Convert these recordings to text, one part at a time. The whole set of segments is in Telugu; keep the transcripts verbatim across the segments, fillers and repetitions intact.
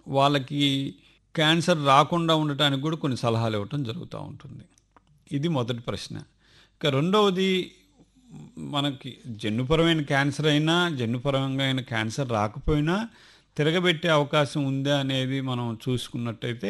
వాళ్ళకి క్యాన్సర్ రాకుండా ఉండటానికి కూడా కొన్ని సలహాలు ఇవ్వటం జరుగుతూ ఉంటుంది. ఇది మొదటి ప్రశ్న. ఇక రెండవది, మనకి జన్యుపరమైన క్యాన్సర్ అయినా జన్యుపరమైన క్యాన్సర్ రాకపోయినా తిరగబెట్టే అవకాశం ఉందా అనేది మనం చూసుకున్నట్టయితే,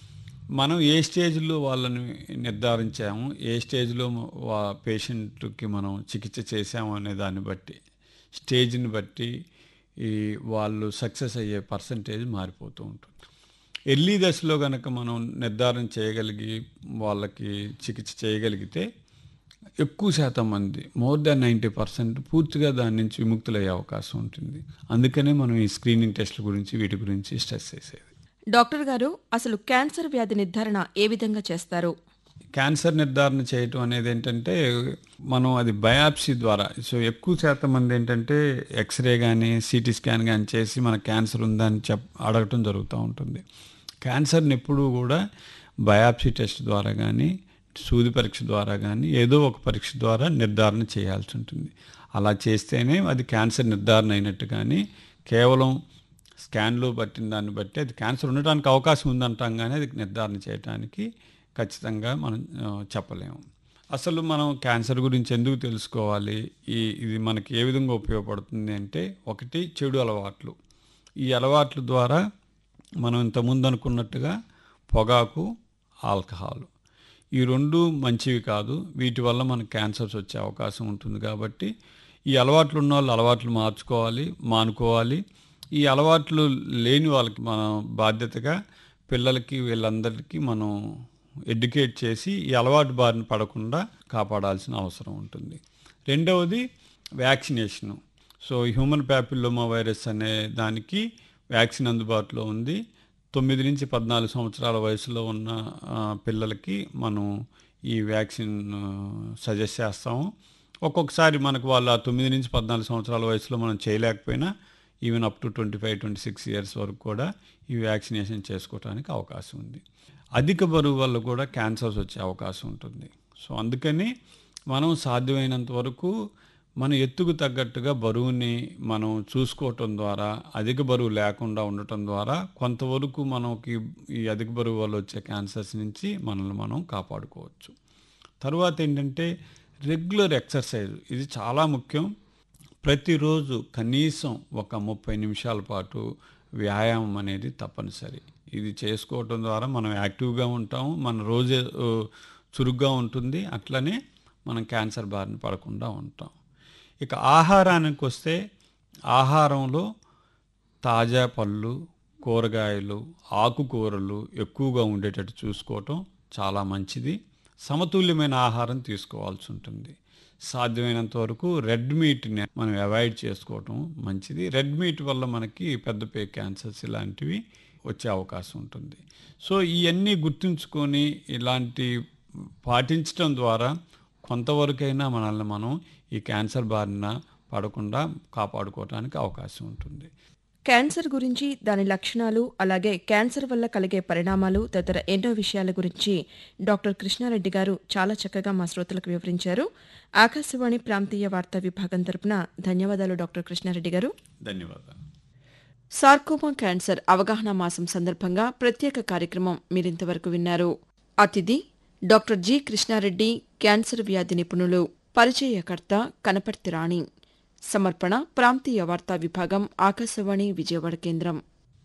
మనం ఏ స్టేజ్లో వాళ్ళని నిర్ధారించాము, ఏ స్టేజ్లో వా పేషెంట్కి మనం చికిత్స చేసాము అనే దాన్ని బట్టి, స్టేజ్ని బట్టి ఈ వాళ్ళు సక్సెస్ అయ్యే పర్సంటేజ్ మారిపోతూ ఉంటుంది. ఎర్లీ దశలో కనుక మనం నిర్ధారణ చేయగలిగి వాళ్ళకి చికిత్స చేయగలిగితే ఎక్కువ శాతం మంది, మోర్ దాన్ నైంటీ పర్సెంట్ పూర్తిగా దాని నుంచి విముక్తులయ్యే అవకాశం ఉంటుంది. అందుకనే మనం ఈ స్క్రీనింగ్ టెస్ట్ల గురించి వీటి గురించి స్ట్రెస్ చేసేది. డాక్టర్ గారు, అసలు క్యాన్సర్ వ్యాధి నిర్ధారణ ఏ విధంగా చేస్తారు? క్యాన్సర్ నిర్ధారణ చేయటం అనేది ఏంటంటే, మనం అది బయాప్సీ ద్వారా, సో ఎక్కువ శాతం మంది ఏంటంటే ఎక్స్రే కానీ సిటీ స్కాన్ కానీ చేసి మన క్యాన్సర్ ఉందా అని చెప్ అడగటం జరుగుతూ ఉంటుంది. క్యాన్సర్ని ఎప్పుడూ కూడా బయాప్సీ టెస్ట్ ద్వారా కానీ సూది పరీక్ష ద్వారా కానీ ఏదో ఒక పరీక్ష ద్వారా నిర్ధారణ చేయాల్సి ఉంటుంది. అలా చేస్తేనే అది క్యాన్సర్ నిర్ధారణ అయినట్టు. కానీ కేవలం స్కాన్లో పట్టిన దాన్ని బట్టి అది క్యాన్సర్ ఉండటానికి అవకాశం ఉందంటాం, కానీ అది నిర్ధారణ చేయడానికి ఖచ్చితంగా మనం చెప్పలేము. అసలు మనం క్యాన్సర్ గురించి ఎందుకు తెలుసుకోవాలి, ఈ ఇది మనకి ఏ విధంగా ఉపయోగపడుతుంది అంటే, ఒకటి చెడు అలవాట్లు. ఈ అలవాట్ల ద్వారా మనం ఇంతకుముందు అనుకున్నట్టుగా పొగాకు, ఆల్కహాల్, ఈ రెండు మంచివి కాదు. వీటి వల్ల మనకు క్యాన్సర్స్ వచ్చే అవకాశం ఉంటుంది. కాబట్టి ఈ అలవాట్లు ఉన్న వాళ్ళు అలవాట్లు మార్చుకోవాలి, మానుకోవాలి. ఈ అలవాట్లు లేని వాళ్ళకి మనం బాధ్యతగా పిల్లలకి వీళ్ళందరికీ మనం ఎడ్యుకేట్ చేసి ఈ అలవాటు బారిన పడకుండా కాపాడాల్సిన అవసరం ఉంటుంది. రెండవది vaccination. So human papilloma virus అనే దానికి వ్యాక్సిన్ అందుబాటులో ఉంది. తొమ్మిది నుంచి పద్నాలుగు సంవత్సరాల వయసులో ఉన్న పిల్లలకి మనం ఈ వ్యాక్సిన్ సజెస్ట్ చేస్తాము. ఒక్కొక్కసారి మనకు వాళ్ళ తొమ్మిది నుంచి పద్నాలుగు సంవత్సరాల వయసులో మనం చేయలేకపోయినా even up to twenty five twenty six years వరకు కూడా ఈ వ్యాక్సినేషన్ చేసుకోవడానికి అవకాశం ఉంది. అధిక బరువు వల్ల కూడా క్యాన్సర్స్ వచ్చే అవకాశం ఉంటుంది. సో అందుకని మనం సాధ్యమైనంత వరకు మన ఎత్తుకు తగ్గట్టుగా బరువుని మనం చూసుకోవటం ద్వారా, అధిక బరువు లేకుండా ఉండటం ద్వారా కొంతవరకు మనకి ఈ అధిక బరువు వల్ల వచ్చే క్యాన్సర్స్ నుంచి మనల్ని మనం కాపాడుకోవచ్చు. తర్వాత ఏంటంటే రెగ్యులర్ ఎక్సర్సైజ్, ఇది చాలా ముఖ్యం. ప్రతిరోజు కనీసం ఒక ముప్పై నిమిషాల పాటు వ్యాయామం అనేది తప్పనిసరి. ఇది చేసుకోవటం ద్వారా మనం యాక్టివ్గా ఉంటాము, మన రోజు చురుగ్గా ఉంటుంది, అట్లనే మనం క్యాన్సర్ బారిన పడకుండా ఉంటాం. ఇక ఆహారానికి వస్తే, ఆహారంలో తాజా పళ్ళు, కూరగాయలు, ఆకుకూరలు ఎక్కువగా ఉండేటట్టు చూసుకోవటం చాలా మంచిది. సమతుల్యమైన ఆహారం తీసుకోవాల్సి ఉంటుంది. సాధ్యమైనంత వరకు రెడ్ మీట్ని మనం అవాయిడ్ చేసుకోవటం మంచిది. రెడ్ మీట్ వల్ల మనకి పెద్ద పే క్యాన్సర్స్ ఇలాంటివి వచ్చే అవకాశం ఉంటుంది. సో ఇవన్నీ గుర్తుంచుకొని ఇలాంటి పాటించడం ద్వారా కొంతవరకైనా మనల్ని మనం ఈ క్యాన్సర్ బారిన పడకుండా కాపాడుకోవడానికి అవకాశం ఉంటుంది. క్యాన్సర్ గురించి, దాని లక్షణాలు, అలాగే క్యాన్సర్ వల్ల కలిగే పరిణామాలు తదితర ఎన్నో విషయాల గురించి డాక్టర్ కృష్ణారెడ్డి గారు చాలా చక్కగా మా శ్రోతలకు వివరించారు. ఆకాశవాణి ప్రాంతీయ వార్తా విభాగం తరపున ధన్యవాదాలు డాక్టర్ కృష్ణారెడ్డి గారు. ధన్యవాదాలు. సార్కోమా క్యాన్సర్ అవగాహన మాసం సందర్భంగా ప్రత్యేక కార్యక్రమం మీరింతవరకు విన్నారు. అతిథి డాక్టర్ జి కృష్ణారెడ్డి, క్యాన్సర్ వ్యాధి నిపుణులు. పరిచయకర్త కనపర్తి రాణి. సమర్పణ ప్రాంతీయ వార్తా విభాగం, ఆకాశవాణి విజయవాడ కేంద్రం.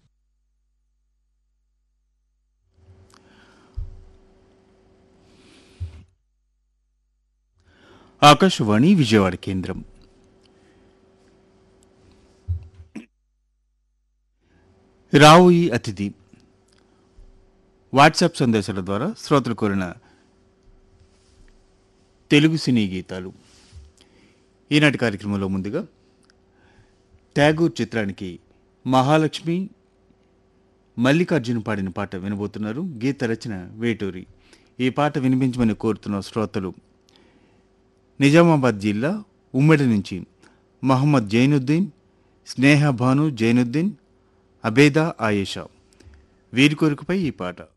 ఆకాశవాణి విజయవాడ కేంద్రం. రావుయి అతిథి వాట్సాప్ సందేశాల ద్వారా శ్రోతలు కోరిన తెలుగు సినీ గీతాలు. ఈనాటి కార్యక్రమంలో ముందుగా ట్యాగూర్ చిత్రానికి మహాలక్ష్మి, మల్లికార్జున పాడిన పాట వినబోతున్నారు. గీత రచన వేటూరి. ఈ పాట వినిపించమని కోరుతున్న శ్రోతలు నిజామాబాద్ జిల్లా ఉమ్మడి నుంచి మహమ్మద్ జైనుద్దీన్, స్నేహ భాను జైనుద్దీన్, అబేదా ఆయేషా. వీరి కోరికపై ఈ పాట.